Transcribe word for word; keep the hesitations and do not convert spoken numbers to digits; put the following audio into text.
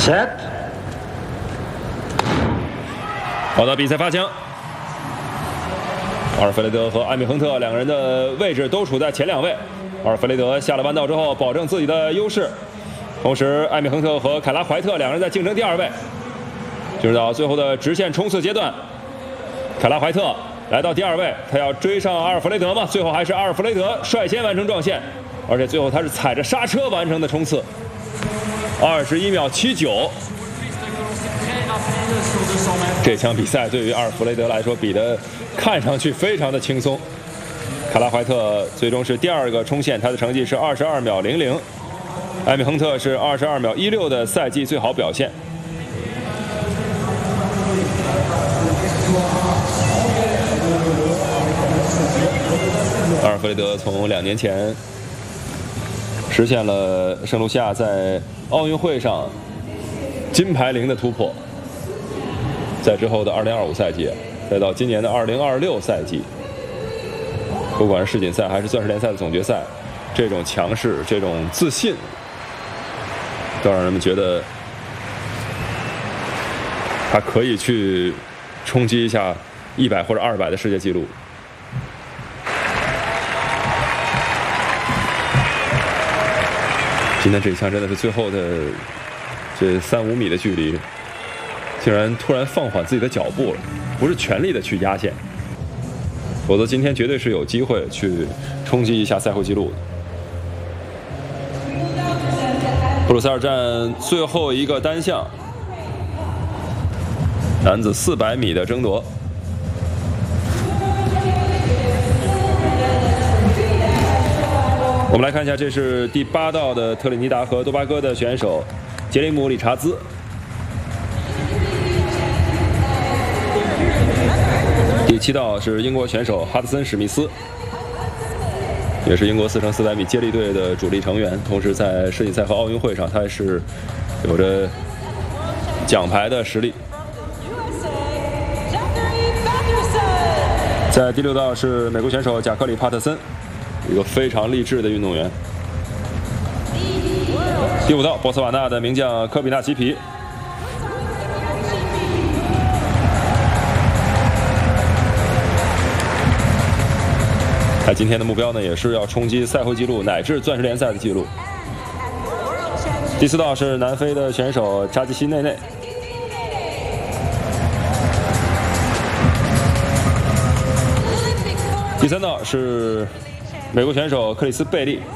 Set。 好的，比赛发枪。阿尔弗雷德和艾米亨特两个人的位置都处在前两位。阿尔弗雷德下了弯道之后，保证自己的优势。同时，艾米亨特和凯拉怀特两人在竞争第二位。进入到最后的直线冲刺阶段，凯拉怀特来到第二位，他要追上阿尔弗雷德吗？最后还是阿尔弗雷德率先完成撞线，而且最后他是踩着刹车完成的冲刺，二十一秒七九。这场比赛对于阿尔弗雷德来说比的看上去非常的轻松。卡拉怀特最终是第二个冲线，他的成绩是二十二秒零零。艾米亨特是二十二秒一六的赛季最好表现。阿尔弗雷德从两年前实现了圣卢西亚在奥运会上金牌零的突破，在之后的二零二五赛季，再到今年的二零二六赛季，不管是世锦赛还是钻石联赛的总决赛，这种强势、这种自信，都让人们觉得他可以去冲击一下一百或者二百的世界纪录。今天这一枪真的是最后的这三五米的距离，竟然突然放缓自己的脚步了，不是全力的去压线，否则今天绝对是有机会去冲击一下赛会纪录的。布鲁塞尔站最后一个单项，男子四百米的争夺。我们来看一下，这是第八道的特立尼达和多巴哥的选手杰里姆·理查兹。第七道是英国选手哈德森·史密斯，也是英国四乘四百米接力队的主力成员，同时在世锦赛和奥运会上，他是有着奖牌的实力。在第六道是美国选手贾克里·帕特森，一个非常励志的运动员。第五道，波茨瓦纳的名将科比纳奇皮。他今天的目标呢，也是要冲击赛会纪录乃至钻石联赛的纪录。第四道是南非的选手扎基西内内。第三道是美国选手克里斯贝利。